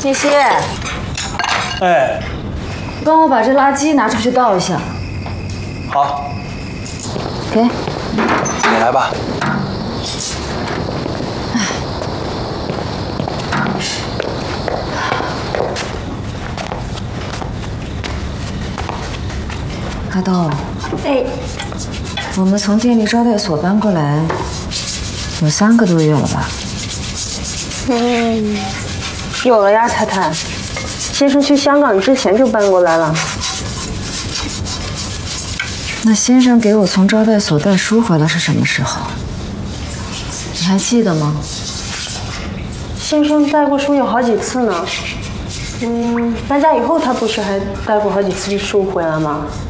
信息， 哎， 帮我把这垃圾拿出去倒一下。 好， 给， 你来吧。 阿豆， 哎， 我们从电力招待所搬过来有3个多月了吧？ 有了呀，太太。先生去香港之前就搬过来了。 那先生给我从招待所带书回来是什么时候？你还记得吗？ 先生带过书有好几次呢。搬家以后他不是还带过好几次书回来吗？